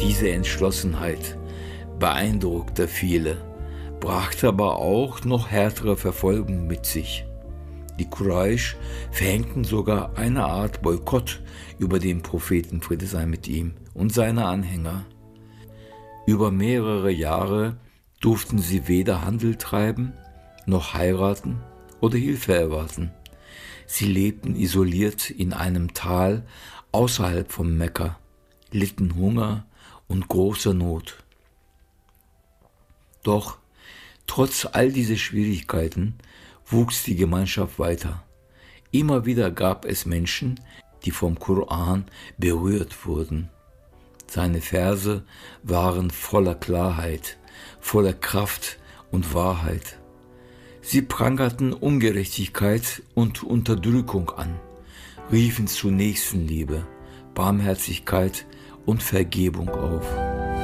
Diese Entschlossenheit beeindruckte viele, brachte aber auch noch härtere Verfolgung mit sich. Die Quraysh verhängten sogar eine Art Boykott über den Propheten, Friede sei mit ihm, und seine Anhänger. Über mehrere Jahre durften sie weder Handel treiben, noch heiraten oder Hilfe erwarten. Sie lebten isoliert in einem Tal außerhalb von Mekka, litten Hunger und große Not. Doch trotz all dieser Schwierigkeiten wuchs die Gemeinschaft weiter. Immer wieder gab es Menschen, die vom Koran berührt wurden. Seine Verse waren voller Klarheit, voller Kraft und Wahrheit. Sie prangerten Ungerechtigkeit und Unterdrückung an, riefen zu Nächstenliebe, Barmherzigkeit und Vergebung auf.